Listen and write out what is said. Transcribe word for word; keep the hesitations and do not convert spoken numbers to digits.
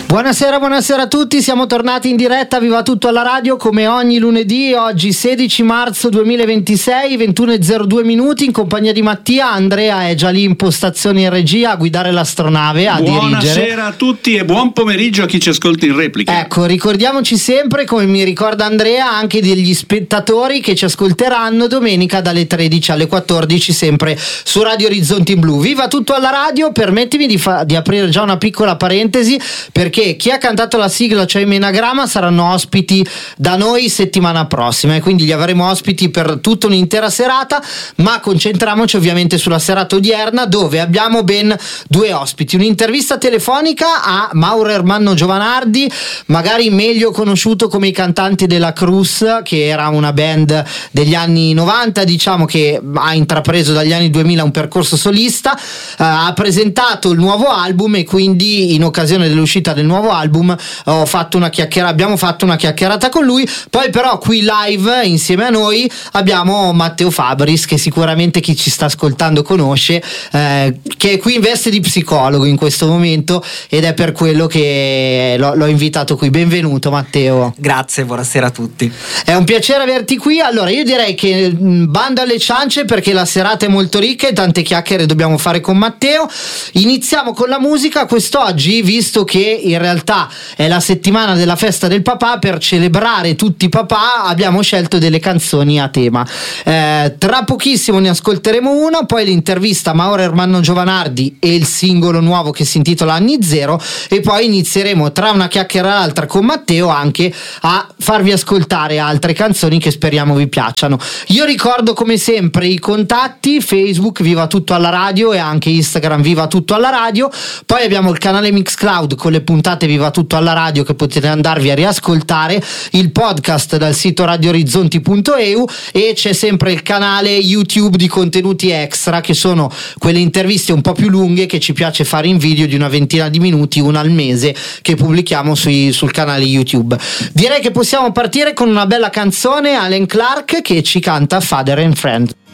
Buonasera, buonasera a tutti, siamo tornati in diretta, Viva Tutto alla radio come ogni lunedì, oggi sedici marzo duemilaventisei, ventuno e zero due minuti, in compagnia di Mattia. Andrea è già lì in postazione in regia a guidare l'astronave, a Buonasera dirigere. Buonasera a tutti e buon pomeriggio a chi ci ascolta in replica. Ecco, ricordiamoci sempre, come mi ricorda Andrea, anche degli spettatori che ci ascolteranno domenica dalle tredici alle quattordici, sempre su Radio Orizzonti Blu. Viva Tutto alla radio, permettimi di, fa- di aprire già una piccola parentesi, perché chi ha cantato la sigla, cioè i Menagrama, saranno ospiti da noi settimana prossima e quindi li avremo ospiti per tutta un'intera serata, ma concentriamoci ovviamente sulla serata odierna, dove abbiamo ben due ospiti. Un'intervista telefonica a Mauro Ermanno Giovanardi, magari meglio conosciuto come i cantanti della Cruz, che era una band degli anni novanta, diciamo, che ha intrapreso dagli anni duemila un percorso solista, uh, ha presentato il nuovo album e quindi in occasione dell'uscita del nuovo album ho fatto una chiacchierata, abbiamo fatto una chiacchierata con lui. Poi però qui live insieme a noi abbiamo Matteo Fabris, che sicuramente chi ci sta ascoltando conosce, eh, che è qui in veste di psicologo in questo momento, ed è per quello che l'ho, l'ho invitato qui. Benvenuto Matteo. Grazie, buonasera a tutti. È un piacere averti qui. Allora io direi che bando alle ciance, perché la serata è molto ricca e tante chiacchiere dobbiamo fare con Matteo. Iniziamo con la musica quest'oggi, visto che in realtà è la settimana della festa del papà. Per celebrare tutti i papà abbiamo scelto delle canzoni a tema. Eh, tra pochissimo ne ascolteremo una, poi l'intervista a Mauro Ermanno Giovanardi e il singolo nuovo che si intitola Anni Zero, e poi inizieremo tra una chiacchiera e l'altra con Matteo anche a farvi ascoltare altre canzoni che speriamo vi piacciono. Io ricordo come sempre i contatti: Facebook Viva Tutto alla radio e anche Instagram Viva Tutto alla radio. Poi abbiamo il canale Mixcloud con le puntate Viva Tutto alla radio che potete andarvi a riascoltare, il podcast dal sito radio orizzonti punto e u, e c'è sempre il canale YouTube di contenuti extra, che sono quelle interviste un po' più lunghe che ci piace fare in video di una ventina di minuti, una al mese, che pubblichiamo sui, sul canale YouTube. Direi che possiamo partire con una bella canzone, Alan Clark, che ci canta Father and Friend.